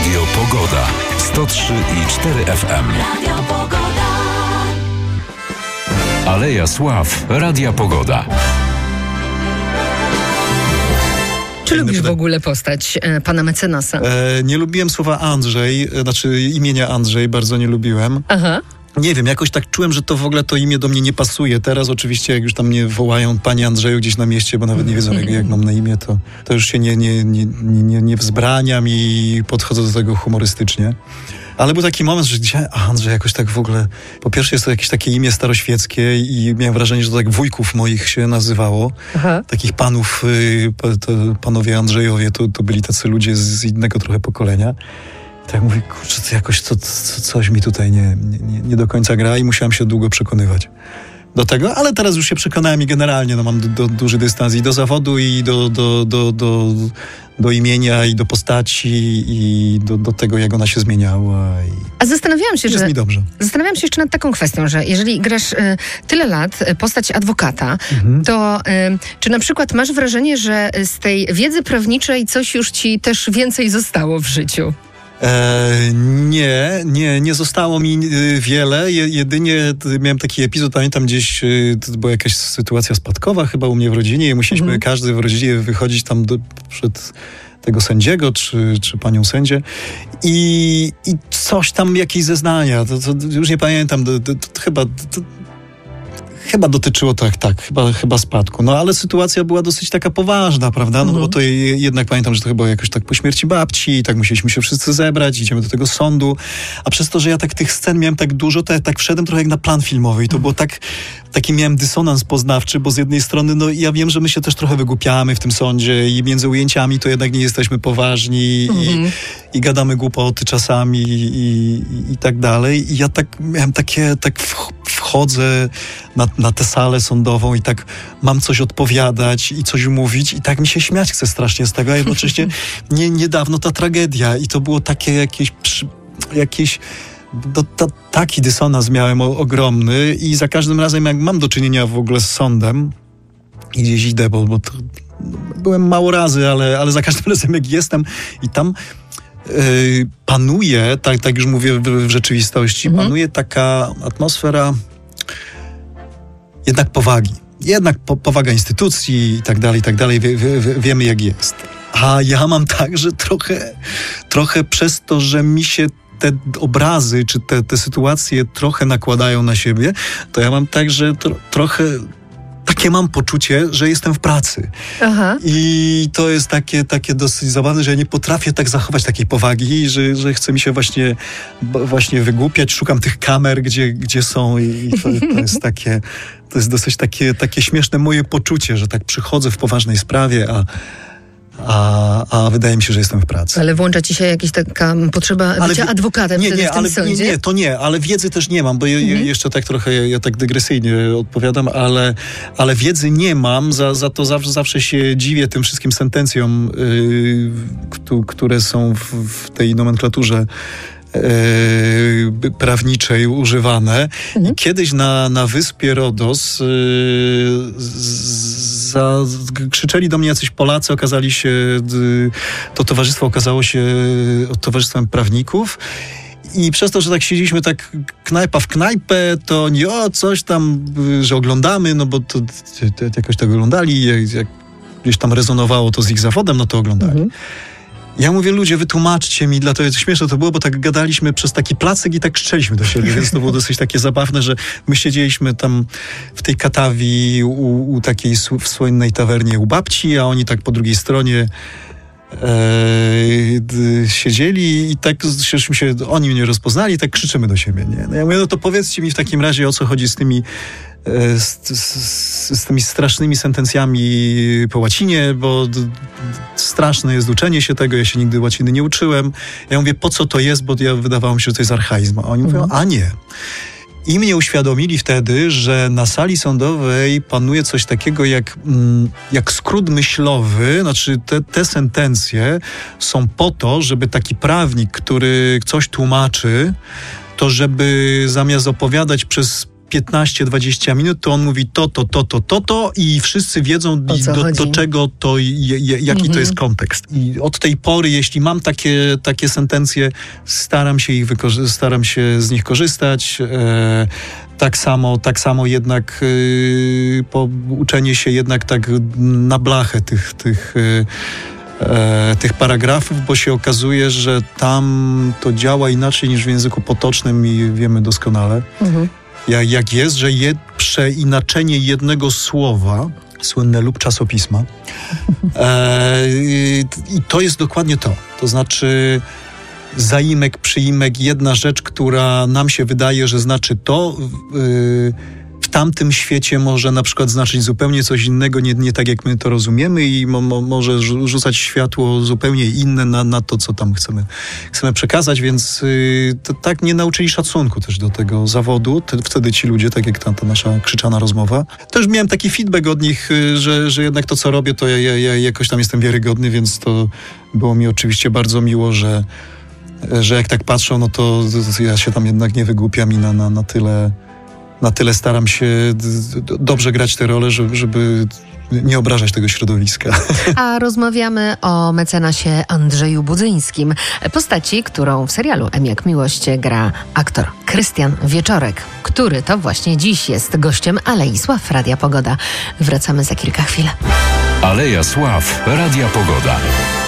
Radio Pogoda. 103,4 FM. Radio Pogoda. Aleja Sław. Radia Pogoda. Czy lubisz w ogóle postać pana mecenasa? Nie lubiłem słowa Andrzej, znaczy imienia Andrzej, bardzo nie lubiłem. Aha. Nie wiem, jakoś tak czułem, że to w ogóle to imię do mnie nie pasuje. Teraz oczywiście, jak już tam mnie wołają panie Andrzeju gdzieś na mieście, bo nawet nie wiedzą, jak mam na imię, to już się nie wzbraniam i podchodzę do tego humorystycznie. Ale był taki moment, że dzisiaj Andrzej jakoś tak w ogóle... Po pierwsze jest to jakieś takie imię staroświeckie i miałem wrażenie, że to tak wujków moich się nazywało. Aha. Takich panów, panowie Andrzejowie, to byli tacy ludzie z innego trochę pokolenia. I tak mówię, kurczę, to jakoś coś mi tutaj nie do końca gra i musiałem się długo przekonywać do tego, ale teraz już się przekonałem i generalnie mam duży dystans i do zawodu, i do imienia, i do postaci, i do tego, jak ona się zmieniała. A zastanawiałam się, jest mi dobrze. Zastanawiałam się jeszcze nad taką kwestią, że jeżeli grasz tyle lat postać adwokata, to czy na przykład masz wrażenie, że z tej wiedzy prawniczej coś już ci też więcej zostało w życiu? Nie zostało mi wiele. Jedynie miałem taki epizod, pamiętam gdzieś, to była jakaś sytuacja spadkowa chyba u mnie w rodzinie i musieliśmy każdy w rodzinie wychodzić tam przed tego sędziego, czy panią sędzię i coś tam, jakieś zeznania, to już nie pamiętam, chyba dotyczyło chyba spadku. No ale sytuacja była dosyć taka poważna, prawda? No bo to jednak pamiętam, że to chyba jakoś tak po śmierci babci i tak musieliśmy się wszyscy zebrać, idziemy do tego sądu. A przez to, że ja tych scen miałem tak dużo, to ja tak wszedłem trochę jak na plan filmowy i to było taki miałem dysonans poznawczy, bo z jednej strony, no ja wiem, że my się też trochę wygłupiamy w tym sądzie i między ujęciami to jednak nie jesteśmy poważni i gadamy głupoty czasami i tak dalej. I ja tak miałem wchodzę na tę salę sądową i tak mam coś odpowiadać i coś mówić i tak mi się śmiać chce strasznie z tego, a jednocześnie niedawno ta tragedia i to było takie taki dysonans miałem ogromny i za każdym razem jak mam do czynienia w ogóle z sądem i gdzieś idę, bo to, byłem mało razy, ale za każdym razem jak jestem i tam panuje, tak już mówię w rzeczywistości, panuje taka atmosfera jednak powagi. Jednak powaga instytucji i tak dalej, wiemy jak jest. A ja mam tak, że trochę przez to, że mi się te obrazy, czy te sytuacje trochę nakładają na siebie, to ja mam tak, że trochę takie mam poczucie, że jestem w pracy. Aha. I to jest takie dosyć zabawne, że ja nie potrafię tak zachować takiej powagi, że chce mi się właśnie wygłupiać. Szukam tych kamer, gdzie są i to jest takie, to jest dosyć takie śmieszne moje poczucie, że tak przychodzę w poważnej sprawie, a wydaje mi się, że jestem w pracy. Ale włącza ci się jakaś taka potrzeba bycia adwokatem w tym sądzie? Ale wiedzy też nie mam, bo jeszcze tak trochę, ja tak dygresyjnie odpowiadam, ale wiedzy nie mam, za to zawsze się dziwię tym wszystkim sentencjom, które są w tej nomenklaturze prawniczej używane. I kiedyś na wyspie Rodos krzyczeli do mnie jacyś Polacy, okazali się, to towarzystwo okazało się towarzystwem prawników. I przez to, że tak siedzieliśmy tak knajpa w knajpę, to nie coś tam, że oglądamy, no bo to jakoś tak oglądali, jak gdzieś tam rezonowało to z ich zawodem, no to oglądali. Ja mówię, ludzie, wytłumaczcie mi, dlatego śmieszne to było, bo tak gadaliśmy przez taki placek i tak krzyczeliśmy do siebie, więc to było dosyć takie zabawne, że my siedzieliśmy tam w tej Katawi u takiej w słynnej tawernie u babci, a oni tak po drugiej stronie siedzieli i tak oni mnie rozpoznali i tak krzyczymy do siebie. Nie? No ja mówię, no to powiedzcie mi w takim razie, o co chodzi z tymi z tymi strasznymi sentencjami po łacinie, bo straszne jest uczenie się tego, ja się nigdy łaciny nie uczyłem. Ja mówię, po co to jest, bo wydawało mi się, że to jest archaizm. A oni mówią, a nie. I mnie uświadomili wtedy, że na sali sądowej panuje coś takiego jak skrót myślowy, znaczy te sentencje są po to, żeby taki prawnik, który coś tłumaczy, to żeby zamiast opowiadać przez 15-20 minut, to on mówi to i wszyscy wiedzą do czego to, jaki to jest kontekst. I od tej pory, jeśli mam takie sentencje, staram się z nich korzystać. Tak samo jednak uczenie się jednak tak na blachę tych paragrafów, bo się okazuje, że tam to działa inaczej niż w języku potocznym i wiemy doskonale, jak jest, że przeinaczenie jednego słowa, słynne lub czasopisma, i to jest dokładnie to. To znaczy zaimek, przyimek, jedna rzecz, która nam się wydaje, że znaczy to, w tamtym świecie może na przykład znaczyć zupełnie coś innego, nie tak jak my to rozumiemy i może rzucać światło zupełnie inne na to, co tam chcemy przekazać, więc tak nie nauczyli szacunku też do tego zawodu. Wtedy ci ludzie, tak jak ta nasza krzyczana rozmowa. Też miałem taki feedback od nich, że jednak to, co robię, to ja jakoś tam jestem wiarygodny, więc to było mi oczywiście bardzo miło, że jak tak patrzą, no to ja się tam jednak nie wygłupiam i na tyle staram się dobrze grać tę rolę, żeby nie obrażać tego środowiska. A rozmawiamy o mecenasie Andrzeju Budzyńskim, postaci, którą w serialu M jak miłość gra aktor Krystian Wieczorek, który to właśnie dziś jest gościem Alei Sław Radia Pogoda. Wracamy za kilka chwil. Aleja Sław Radia Pogoda.